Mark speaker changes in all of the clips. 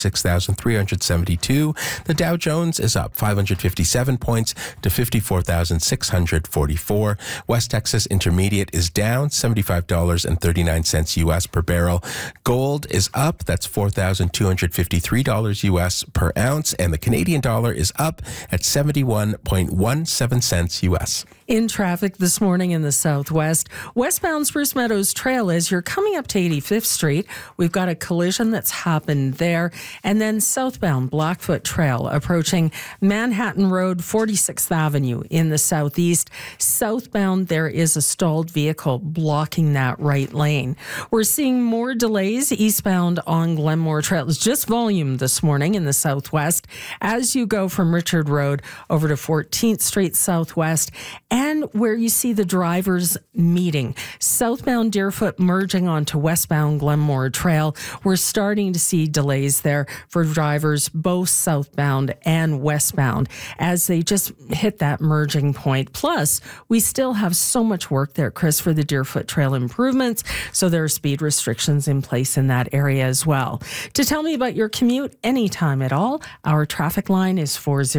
Speaker 1: 6,372. The Dow Jones is up 557 points to 54,644. West Texas Intermediate is down $75.39 US per barrel. Gold is up, that's $4,253 US per ounce, and the Canadian dollar is up at 71.17 cents US.
Speaker 2: In traffic this morning in the southwest, westbound Spruce Meadows Trail, as you're coming up to 85th Street, we've got a collision that's happened there. And then southbound Blackfoot Trail approaching Manhattan Road, 46th Avenue in the southeast. Southbound, there is a stalled vehicle blocking that right lane. We're seeing more delays eastbound on Glenmore Trail. It's just volume this morning in the southwest as you go from Richard Road over to 14th Street Southwest, and where you see the drivers meeting. Southbound Deerfoot merging onto westbound Glenmore Trail. We're starting to see delays there for drivers both southbound and westbound as they just hit that merging point. Plus, we still have so much work there, Chris, for the Deerfoot Trail improvements, so there are speed restrictions in place in that area as well. To tell me about your commute anytime at all, our traffic line is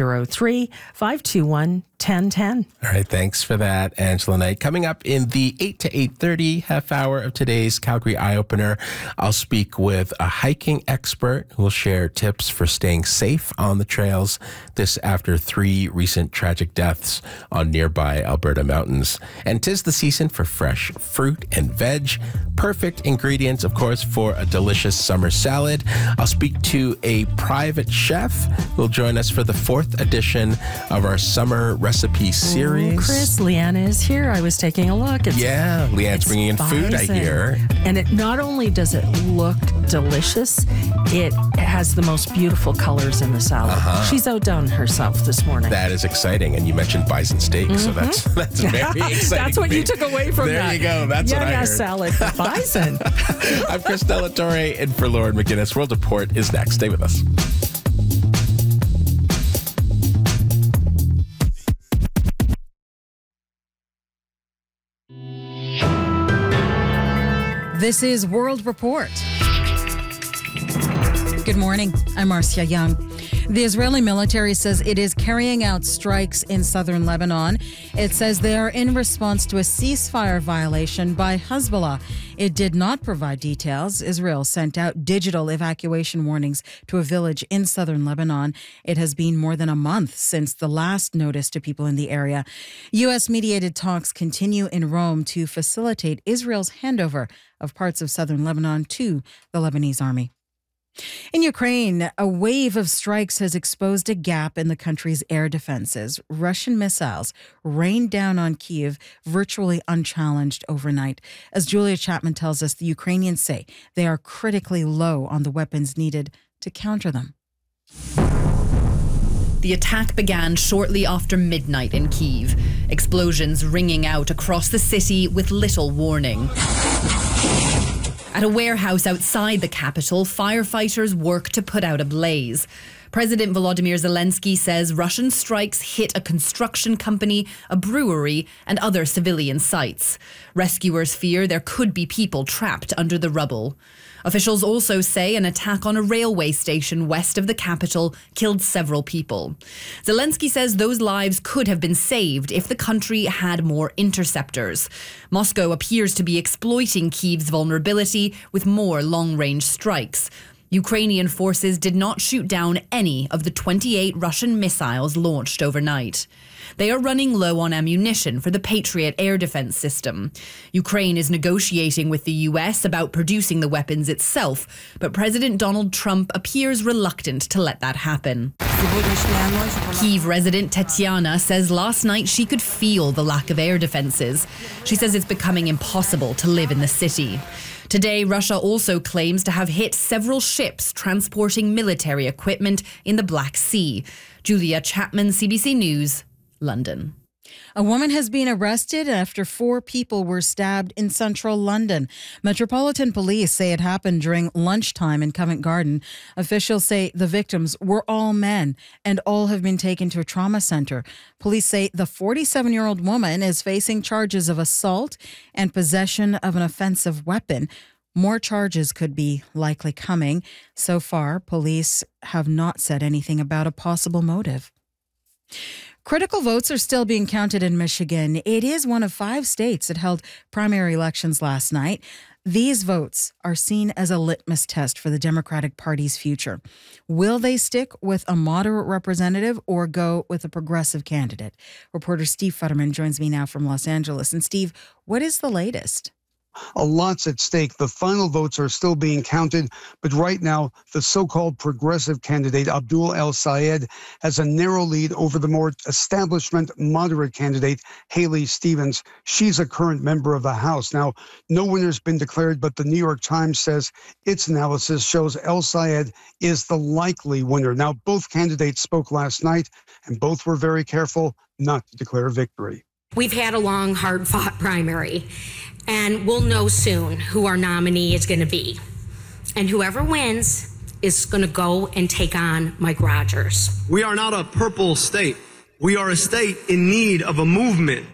Speaker 2: 403-521-1010.
Speaker 1: All right, thanks for that, Angela Knight. Coming up in the 8 to 8:30 half hour of today's Calgary Eye Opener, I'll speak with a hiking expert who will share tips for staying safe on the trails. This after 3 recent tragic deaths on nearby Alberta mountains. And 'tis the season for fresh fruit and veg. Perfect ingredients, of course, for a delicious summer salad. I'll speak to a private chef who will join us for the 4th edition of our summer recipe series.
Speaker 2: Chris, Leanna is here. I was taking a look.
Speaker 1: Leanne's bringing in food, I hear.
Speaker 2: And it not only does it look delicious, it has the most beautiful colors in the salad. She's outdone herself this morning.
Speaker 1: That is exciting. And you mentioned bison steak, so that's very exciting.
Speaker 2: That's what you took away from that.
Speaker 1: There you go. That's what I heard.
Speaker 2: Salad with bison.
Speaker 1: I'm Chris Delatorre, and for Lauren McGinnis. World Report is next. Stay with us.
Speaker 3: This is World Report. Good morning. I'm Marcia Young. The Israeli military says it is carrying out strikes in southern Lebanon. It says they are in response to a ceasefire violation by Hezbollah. It did not provide details. Israel sent out digital evacuation warnings to a village in southern Lebanon. It has been more than a month since the last notice to people in the area. U.S.-mediated talks continue in Rome to facilitate Israel's handover of parts of southern Lebanon to the Lebanese army. In Ukraine, a wave of strikes has exposed a gap in the country's air defenses. Russian missiles rained down on Kyiv virtually unchallenged overnight. As Julia Chapman tells us, the Ukrainians say they are critically low on the weapons needed to counter them.
Speaker 4: The attack began shortly after midnight in Kyiv, explosions ringing out across the city with little warning. At a warehouse outside the capital, firefighters work to put out a blaze. President Volodymyr Zelensky says Russian strikes hit a construction company, a brewery, and other civilian sites. Rescuers fear there could be people trapped under the rubble. Officials also say an attack on a railway station west of the capital killed several people. Zelensky says those lives could have been saved if the country had more interceptors. Moscow appears to be exploiting Kyiv's vulnerability with more long-range strikes. Ukrainian forces did not shoot down any of the 28 Russian missiles launched overnight. They are running low on ammunition for the Patriot air defense system. Ukraine is negotiating with the US about producing the weapons itself, but President Donald Trump appears reluctant to let that happen. Kyiv resident Tetiana says last night she could feel the lack of air defenses. She says it's becoming impossible to live in the city. Today, Russia also claims to have hit several ships transporting military equipment in the Black Sea. Julia Chapman, CBC News, London.
Speaker 3: A woman has been arrested after 4 people were stabbed in central London. Metropolitan Police say it happened during lunchtime in Covent Garden. Officials say the victims were all men and all have been taken to a trauma centre. Police say the 47-year-old woman is facing charges of assault and possession of an offensive weapon. More charges could be likely coming. So far, police have not said anything about a possible motive. Critical votes are still being counted in Michigan. It is one of 5 states that held primary elections last night. These votes are seen as a litmus test for the Democratic Party's future. Will they stick with a moderate representative or go with a progressive candidate? Reporter Steve Futterman joins me now from Los Angeles. And Steve, what is the latest?
Speaker 5: A lot's at stake. The final votes are still being counted, but right now, the so-called progressive candidate, Abdul El-Sayed, has a narrow lead over the more establishment moderate candidate, Haley Stevens. She's a current member of the House. Now, no winner's been declared, but the New York Times says its analysis shows El-Sayed is the likely winner. Now, both candidates spoke last night, and both were very careful not to declare victory.
Speaker 6: We've had a long, hard-fought primary, and we'll know soon who our nominee is going to be. And whoever wins is going to go and take on Mike Rogers.
Speaker 7: We are not a purple state. We are a state in need of a movement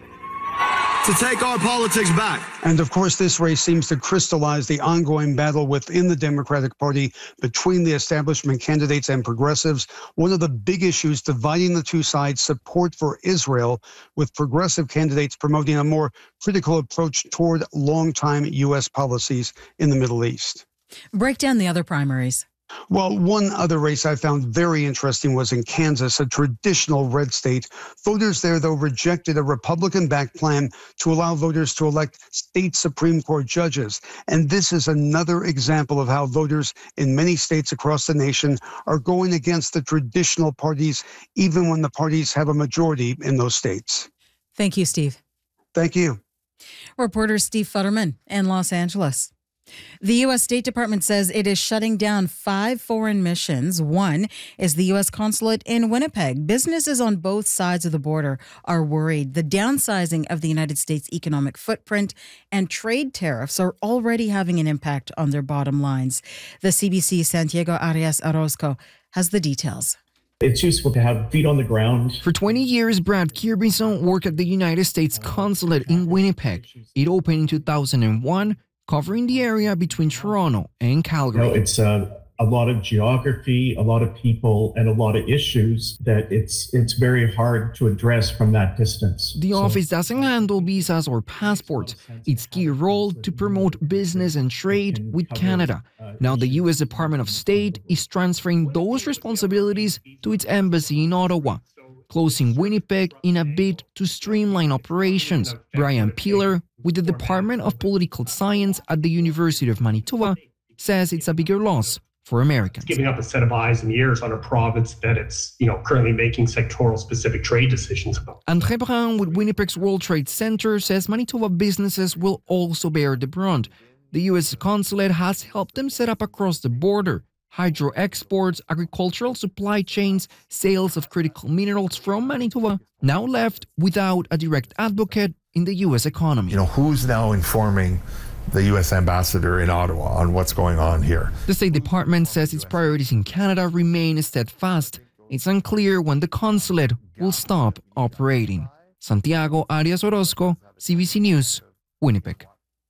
Speaker 7: to take our politics back.
Speaker 5: And of course, this race seems to crystallize the ongoing battle within the Democratic Party between the establishment candidates and progressives. One of the big issues dividing the two sides, support for Israel, with progressive candidates promoting a more critical approach toward longtime U.S. policies in the Middle East.
Speaker 3: Break down the other primaries.
Speaker 5: Well, one other race I found very interesting was in Kansas, a traditional red state. Voters there, though, rejected a Republican-backed plan to allow voters to elect state Supreme Court judges. And this is another example of how voters in many states across the nation are going against the traditional parties, even when the parties have a majority in those states.
Speaker 3: Thank you, Steve.
Speaker 5: Thank you.
Speaker 3: Reporter Steve Futterman in Los Angeles. The U.S. State Department says it is shutting down 5 foreign missions. One is the U.S. consulate in Winnipeg. Businesses on both sides of the border are worried. The downsizing of the United States' economic footprint and trade tariffs are already having an impact on their bottom lines. The CBC's Santiago Arias Orozco has the details.
Speaker 8: It's useful to have feet on the ground.
Speaker 9: For 20 years, Brad Kirbison worked at the United States consulate in Winnipeg. It opened in 2001. Covering the area between Toronto and Calgary.
Speaker 8: It's a lot of geography, a lot of people, and a lot of issues that it's very hard to address from that distance.
Speaker 9: The office doesn't handle visas or passports. Its key role to promote business and trade with Canada. Now the U.S. Department of State is transferring those responsibilities to its embassy in Ottawa, closing Winnipeg in a bid to streamline operations. Brian Peeler, with the Department of Political Science at the University of Manitoba, says it's a bigger loss for Americans.
Speaker 10: Giving up a set of eyes and ears on a province that it's currently making sectoral-specific trade decisions about.
Speaker 9: André Brown with Winnipeg's World Trade Center says Manitoba businesses will also bear the brunt. The U.S. consulate has helped them set up across the border. Hydro exports, agricultural supply chains, sales of critical minerals from Manitoba, now left without a direct advocate in the U.S. economy.
Speaker 11: Who's now informing the U.S. ambassador in Ottawa on what's going on here?
Speaker 9: The State Department says its priorities in Canada remain steadfast. It's unclear when the consulate will stop operating. Santiago Arias Orozco, CBC News, Winnipeg.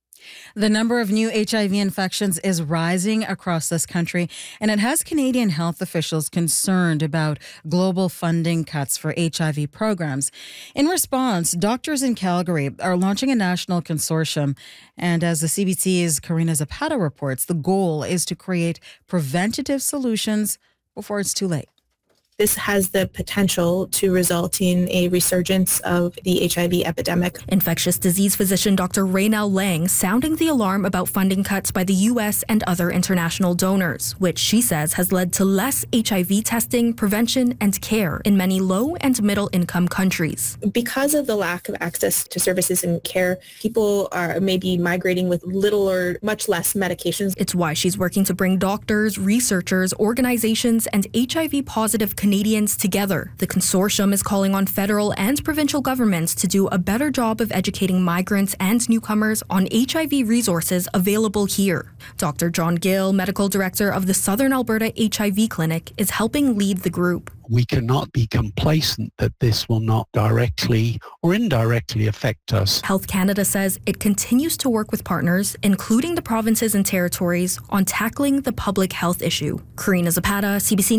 Speaker 3: The number of new HIV infections is rising across this country, and it has Canadian health officials concerned about global funding cuts for HIV programs. In response, doctors in Calgary are launching a national consortium, and as the CBC's Karina Zapata reports, the goal is to create preventative solutions before it's too late.
Speaker 12: This has the potential to result in a resurgence of the HIV epidemic.
Speaker 13: Infectious disease physician Dr. Raynell Lang sounding the alarm about funding cuts by the U.S. and other international donors, which she says has led to less HIV testing, prevention, and care in many low and middle income countries.
Speaker 12: Because of the lack of access to services and care, people are maybe migrating with little or much less medications.
Speaker 13: It's why she's working to bring doctors, researchers, organizations, and HIV-positive Canadians together. The consortium is calling on federal and provincial governments to do a better job of educating migrants and newcomers on HIV resources available here. Dr. John Gill, medical director of the Southern Alberta HIV Clinic, is helping lead the group.
Speaker 14: We cannot be complacent that this will not directly or indirectly affect us.
Speaker 13: Health Canada says it continues to work with partners, including the provinces and territories, on tackling the public health issue. Karina Zapata, CBC